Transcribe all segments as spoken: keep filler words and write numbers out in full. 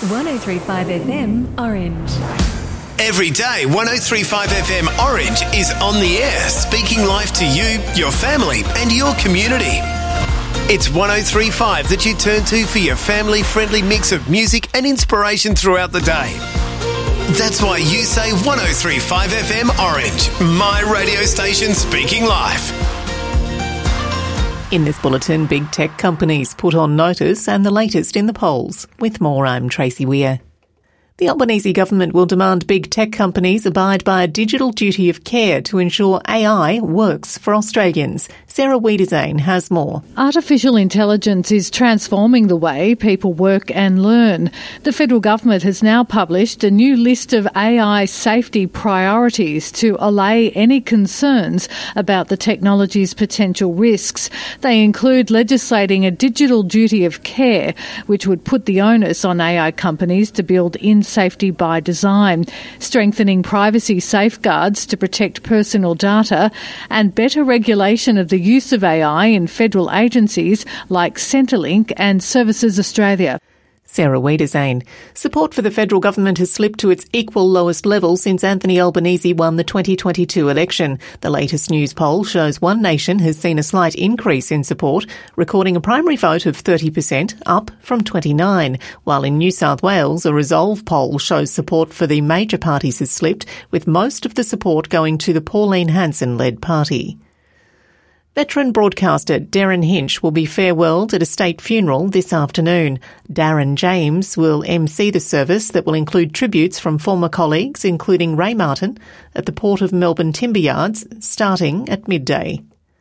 one oh three point five F M Orange. Every day, one oh three point five F M Orange is on the air, speaking life to you, your family and your community. It's one oh three point five that you turn to for your family-friendly mix of music and inspiration throughout the day. That's why you say one oh three point five F M Orange, my radio station speaking life. In this bulletin, big tech companies put on notice and the latest in the polls. With more, I'm Tracy Weir. The Albanese government will demand big tech companies abide by a digital duty of care to ensure A I works for Australians. Sarah Wiedersane has more. Artificial intelligence is transforming the way people work and learn. The federal government has now published a new list of A I safety priorities to allay any concerns about the technology's potential risks. They include legislating a digital duty of care, which would put the onus on A I companies to build in safety by design, strengthening privacy safeguards to protect personal data, and better regulation of the use of A I in federal agencies like Centrelink and Services Australia. Sarah Wiedersane. Support for the federal government has slipped to its equal lowest level since Anthony Albanese won the twenty twenty-two election. The latest news poll shows One Nation has seen a slight increase in support, recording a primary vote of thirty percent, up from twenty-nine, while in New South Wales, a Resolve poll shows support for the major parties has slipped, with most of the support going to the Pauline Hanson-led party. Veteran broadcaster Darren Hinch will be farewelled at a state funeral this afternoon. Darren James will emcee the service that will include tributes from former colleagues, including Ray Martin, at the Port of Melbourne Timber Yards, starting at midday.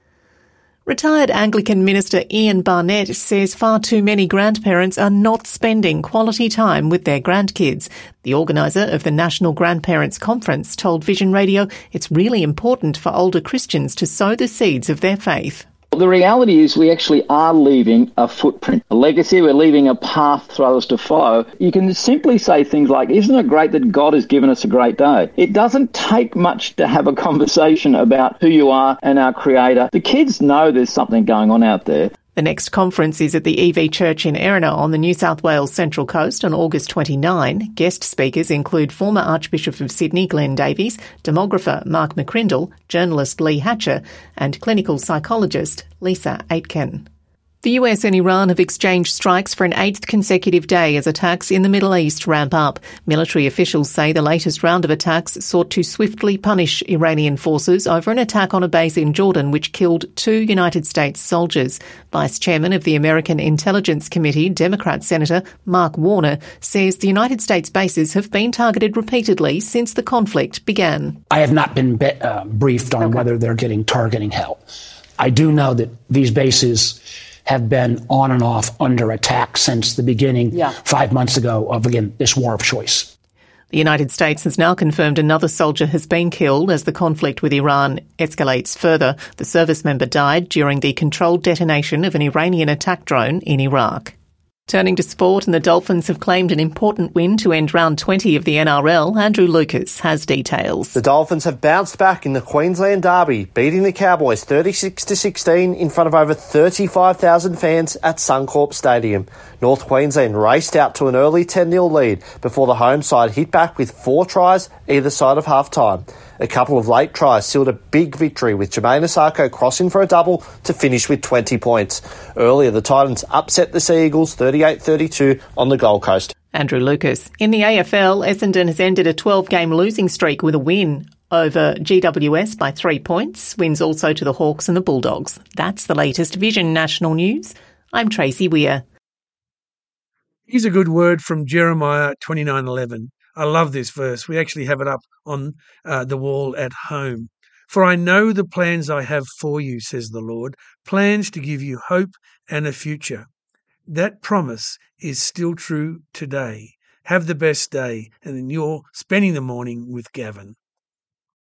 Retired Anglican minister Ian Barnett says far too many grandparents are not spending quality time with their grandkids. The organiser of the National Grandparents Conference told Vision Radio it's really important for older Christians to sow the seeds of their faith. The reality is we actually are leaving a footprint, a legacy. We're leaving a path for others to follow. You can simply say things like, isn't it great that God has given us a great day? It doesn't take much to have a conversation about who you are and our Creator. The kids know there's something going on out there. The next conference is at the E V Church in Erina on the New South Wales Central Coast on August twenty-ninth. Guest speakers include former Archbishop of Sydney Glenn Davies, demographer Mark McCrindle, journalist Lee Hatcher and clinical psychologist Lisa Aitken. The U S and Iran have exchanged strikes for an eighth consecutive day as attacks in the Middle East ramp up. Military officials say the latest round of attacks sought to swiftly punish Iranian forces over an attack on a base in Jordan which killed two United States soldiers. Vice Chairman of the American Intelligence Committee, Democrat Senator Mark Warner, says the United States bases have been targeted repeatedly since the conflict began. I have not been be- uh, briefed on okay. whether they're getting targeting help. I do know that these bases have been on and off under attack since the beginning yeah. five months ago of, again, this war of choice. The United States has now confirmed another soldier has been killed as the conflict with Iran escalates further. The service member died during the controlled detonation of an Iranian attack drone in Iraq. Turning to sport, and the Dolphins have claimed an important win to end round twenty of the N R L. Andrew Lucas has details. The Dolphins have bounced back in the Queensland Derby, beating the Cowboys thirty-six to sixteen in front of over thirty-five thousand fans at Suncorp Stadium. North Queensland raced out to an early ten nil lead before the home side hit back with four tries either side of half-time. A couple of late tries sealed a big victory, with Jermaine Osako crossing for a double to finish with twenty points. Earlier, the Titans upset the Sea Eagles thirty-eight thirty-two on the Gold Coast. Andrew Lucas. In the A F L, Essendon has ended a twelve-game losing streak with a win over G W S by three points. Wins also to the Hawks and the Bulldogs. That's the latest Vision National News. I'm Tracy Weir. Here's a good word from Jeremiah twenty-nine eleven. I love this verse. We actually have it up on uh, the wall at home. For I know the plans I have for you, says the Lord, plans to give you hope and a future. That promise is still true today. Have the best day, and then you're spending the morning with Gavin.